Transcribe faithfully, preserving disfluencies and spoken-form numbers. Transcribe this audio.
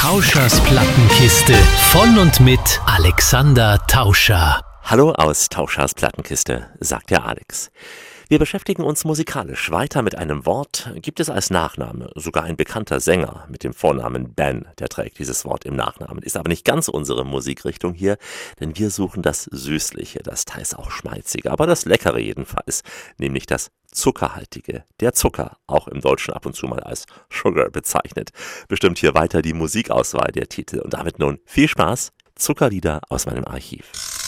Tauschers Plattenkiste. Von und mit Alexander Tauscher. Hallo aus Tauschers Plattenkiste, sagt der Alex. Wir beschäftigen uns musikalisch weiter mit einem Wort, gibt es als Nachname. Sogar ein bekannter Sänger mit dem Vornamen Ben, der trägt dieses Wort im Nachnamen. Ist aber nicht ganz unsere Musikrichtung hier, denn wir suchen das Süßliche, das teils auch Schmalzige, aber das Leckere jedenfalls, nämlich das Zuckerhaltige. Der Zucker, auch im Deutschen ab und zu mal als Sugar bezeichnet. Bestimmt hier weiter die Musikauswahl der Titel und damit nun viel Spaß, Zuckerlieder aus meinem Archiv.